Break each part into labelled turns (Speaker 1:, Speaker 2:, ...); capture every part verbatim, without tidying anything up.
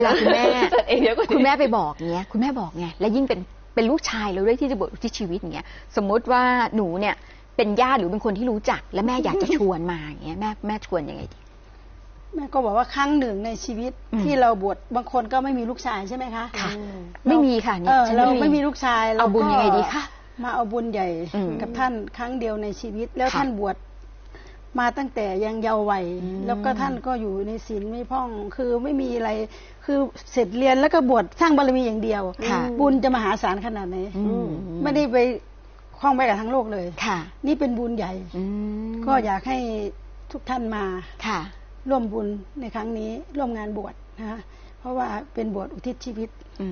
Speaker 1: คุณแม่คุณแม่ไปบอกเงี้ยคุณแม่บอกไงและยิ่งเป็นเป็นลูกชายเราด้วยที่จะบวชอุทิศชีวิตอย่างเงี้ยสมมติว่าหนูเนี่ยเป็นญาติหรือเป็นคนที่รู้จักและแม่อยากจะชวนมาอย่างเงี้ยแม่แม่ชวนยังไงดี
Speaker 2: แม่ก็บอกว่าครั้งหนึ่งในชีวิตที่เราบวชบางคนก็ไม่มีลูกชายใช่ไหมคะ
Speaker 1: ค่ะไม่มีค่ะเนี่ย
Speaker 2: เราไม่มีลูกชาย
Speaker 1: เอาบุญยังไงดีคะ
Speaker 2: มาเอาบุญใหญ่กับท่านครั้งเดียวในชีวิตแล้วท่านบวชมาตั้งแต่ยังเยาว์วัยแล้วก็ท่านก็อยู่ในศีลไม่พ่องคือไม่มีอะไรคือเสร็จเรียนแล้วก็บวชสร้างบารมีอย่างเดียวบุญจะมหาศาลขนาดไหนไม่ได้ไปคล้องไปกับทั้งโลกเลยนี่เป็นบุญใหญ่ก็อยากให้ทุกท่านมาร่วมบุญในครั้งนี้ร่วมงานบวชนะคะเพราะว่าเป็นบวชอุทิศชีวิต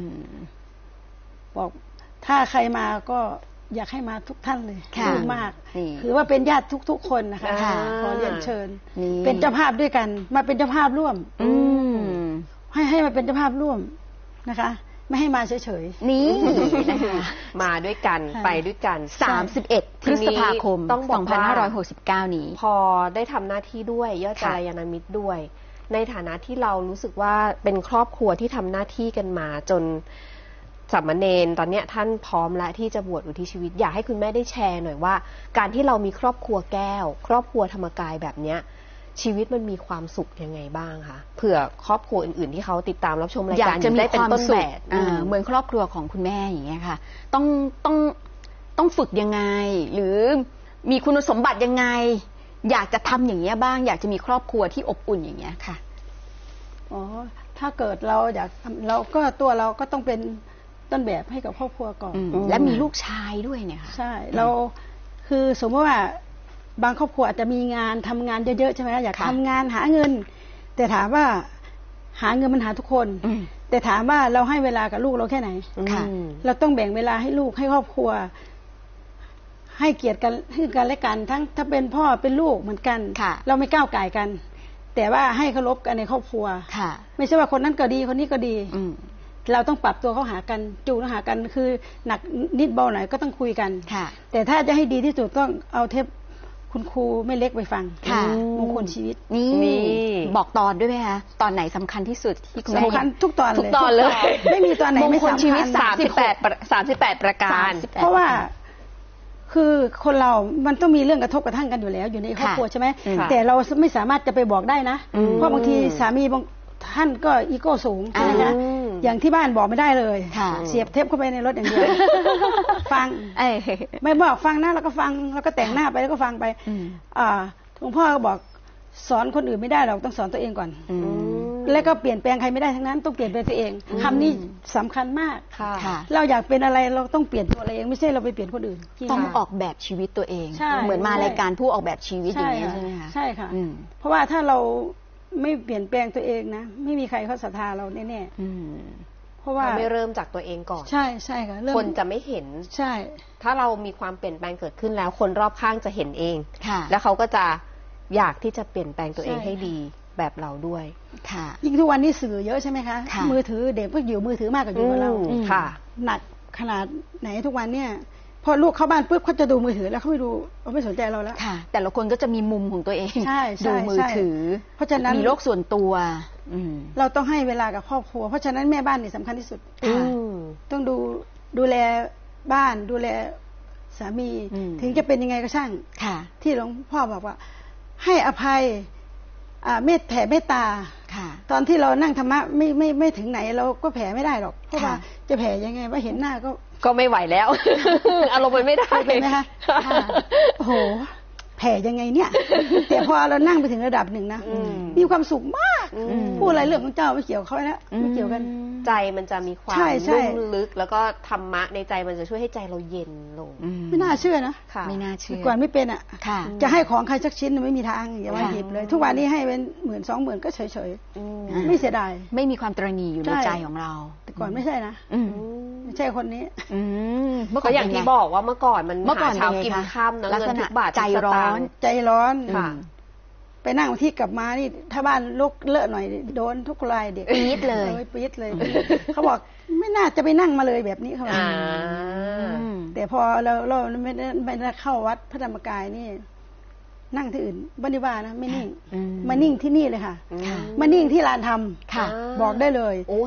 Speaker 2: บอกถ้าใครมาก็อยากให้มาทุกท่านเลยดีมากคือว่าเป็นญาติทุกๆคนนะคะขอเรียนเชิญเป็นเจ้าภาพด้วยกันมาเป็นเจ้าภาพร่วมให้ให้มาเป็นเจ้าภาพร่วมนะคะไม่ให้มาเฉย
Speaker 1: ๆนี่นะคะ
Speaker 3: มาด้วยกันไปด้วยกัน
Speaker 1: สามสิบเอ็ดพฤษภาคมสองพันห้าร้อยหกสิบเก้านี้
Speaker 3: พอได้ทำหน้าที่ด้วยยอดกัลยาณมิตรด้วยในฐานะที่เรารู้สึกว่าเป็นครอบครัวที่ทำหน้าที่กันมาจนสามเณรตอนนี้ท่านพร้อมแล้วที่จะบวชอุทิศชีวิตอยากให้คุณแม่ได้แชร์หน่อยว่าการที่เรามีครอบครัวแก้วครอบครัวธรรมกายแบบเนี้ยชีวิตมันมีความสุขยังไงบ้างคะเผื่อครอบครัวอื่นๆที่เขาติดตามรับชมรายการ
Speaker 1: จะได้เป็นต้นแบบเหมือนครอบครัวของคุณแม่อย่างเงี้ยค่ะต้องต้องต้องฝึกยังไงหรือมีคุณสมบัติยังไงอยากจะทำอย่างเงี้ยบ้างอยากจะมีครอบครัวที่อบอุ่นอย่างเงี้ยค่ะ
Speaker 2: อ๋อถ้าเกิดเราอยากเราก็ตัวเราก็ต้องเป็นต้นแบบให้กับครอบครัวก่อน
Speaker 1: และมีลูกชายด้วยเนี่ยค่ะ
Speaker 2: ใช่เราคือสมมติว่าบางครอบครัวอาจจะมีงานทำงานเยอะๆใช่ไหมอยากทำงานหาเงินแต่ถามว่าหาเงินมันหาทุกคนแต่ถามว่าเราให้เวลากับลูกเราแค่ไหนเราต้องแบ่งเวลาให้ลูกให้ครอบครัวให้เกียรติกันให้กันและกันทั้งถ้าเป็นพ่อเป็นลูกเหมือนกันเราไม่ก้าวไก่กันแต่ว่าให้เคารพกันในครอบครัวไม่ใช่ว่าคนนั้นก็ดีคนนี้ก็ดีเราต้องปรับตัวเข้าหากันจูนเข้าหากันคือหนักนิดเบาหน่อยก็ต้องคุยกันแต่ถ้าจะให้ดีที่สุดต้องเอาเทปคุณครูไม่เล็กไปฟังมงคลชีวิต
Speaker 1: นี่บอกตอนด้วยไหมคะตอนไหนสำคัญที่สุดที่คุณแม่
Speaker 2: สำคัญทุกตอนเลย
Speaker 1: ทุกตอนเลย
Speaker 2: ไม่มีตอนไหนไม่สำคัญ
Speaker 1: มงคลชีวิตสามสิบแปดสามสิบแปดประการ
Speaker 2: เพราะว่าคือคนเรามันต้องมีเรื่องกระทบกระทั่งกันอยู่แล้วอยู่ในครอบครัวใช่ไหมแต่เราไม่สามารถจะไปบอกได้นะเพราะบางทีสามีบางท่านก็อีโก้สูงใช่ไหมคะอย่างที่บ้านบอกไม่ได้เลยเสียบเทปเข้าไปในรถอย่างเดียวฟังไม่บอกฟังนะแล้วก็ฟังแล้วก็แต่งหน้าไปแล้วก็ฟังไปหลวงพ่อก็บอกสอนคนอื่นไม่ได้เราต้องสอนตัวเองก่อนแล้วก็เปลี่ยนแปลงใครไม่ได้ทั้งนั้นต้องเปลี่ยนแปลงตัวเองคำนี้สำคัญมากเราอยากเป็นอะไรเราต้องเปลี่ยนตัวเราเองไม่ใช่เราไปเปลี่ยนคนอื่น
Speaker 1: ต้องออกแบบชีวิตตัวเองเหมือนมารายการผู้ออกแบบชีวิตอย่างนี้ใช่ไหมคะ
Speaker 2: ใช่ค่ะเพราะว่าถ้าเราไม่เปลี่ยนแปลงตัวเองนะไม่มีใครเขาศรัทธาเราแน่ๆเพราะว่า
Speaker 3: ไม่เริ่มจากตัวเองก่อน
Speaker 2: ใช่ใช่ค่ะ
Speaker 3: คนจะไม่เห็น
Speaker 2: ใช่
Speaker 3: ถ้าเรามีความเปลี่ยนแปลงเกิดขึ้นแล้วคนรอบข้างจะเห็นเองแล้วเขาก็จะอยากที่จะเปลี่ยนแปลงตัวเองให้ดีแบบเราด้วย
Speaker 1: ค่ะ
Speaker 2: ยิ่งทุกวันนี้สื่อเยอะใช่ไหมคะมือถือเด็กก็อยู่มือถือมากกว่าอยู่กับเรา
Speaker 3: ค่ะ
Speaker 2: หนักขนาดไหนทุกวันเนี่ยพอลูกเข้าบ้านปุ๊บเขาจะดูมือถือแล้วเขาไม่ดูเขาไม่สนใจเราแล้ว
Speaker 1: ค่ะแต่ละคนก็จะมีมุมของตัวเองดูมือถือ
Speaker 2: เพราะฉะนั้น
Speaker 1: มีโลกส่วนตัว
Speaker 2: เราต้องให้เวลากับครอบครัวเพราะฉะนั้นแม่บ้านนี่สำคัญที่สุดต้องดูดูแลบ้านดูแลสามีถึงจะเป็นยังไงก็ช่างที่หลวงพ่อบอกว่าให้อภัยเมตแผ่เมตตาตอนที่เรานั่งธรรมะไม่ไม่ไม่ถึงไหนเราก็แผ่ไม่ได้หรอกเพราะว่าจะแผ่ยังไงว่าเห็นหน้าก็
Speaker 3: ก็ไม่ไหวแล้วอารมณ์มันไม่ได้
Speaker 2: เลยนะคะโอ้โหแผ่ยังไงเนี่ยแต่พอเรานั่งไปถึงระดับหนึ่งนะมีความสุขมากพูดอะไรเรื่องของเจ้าไม่เกี่ยวเขาแล้วไม่เกี่ยวกัน
Speaker 3: ใจมันจะมีความลุ่มลึกแล้วก็ธรรมะในใจมันจะช่วยให้ใจเราเย็นลง
Speaker 2: ไม่น่าเชื่อนะ
Speaker 1: ไม่น่าเชื่อ
Speaker 2: ก่อนไม่เป็นอ่ะจะให้ของใครสักชิ้นไม่มีทางอย่าว่าหยิบเลยทุกวันนี้ให้เป็นหมื่นสองหมื่นก็เฉยๆไม่เสียดาย
Speaker 1: ไม่มีความตระหนี่อยู่ในใจของเรา
Speaker 2: แต่ก่อนไม่ใช่นะไม่ใช่คนนี้
Speaker 3: เมื่อก่อนอย่างที่บอกว่าเมื่อก่อนมันเมื่อก่อนเช้ากินค่ำนะเงินทุกบาท
Speaker 1: ใจร้อน
Speaker 2: ใจร้อนไปนั่งที่กลับมานี่ถ้าบ้านลุกเลอะหน่อยโดนทุกรายเด็ก
Speaker 1: ปี๊ดเลย
Speaker 2: ปี๊ดเลยเขาบอกไม่น่าจะไปนั่งมาเลยแบบนี้เขาบอกแต่พอเราเราไม่ได้ไม่ได้เข้าวัดพระธรรมกายนี่นั่งที่อื่นบันดิบานะไม่นิ่งมานิ่งที่นี่เลยค่ะมานิ่งที่ลานธรรมบอกได้เลย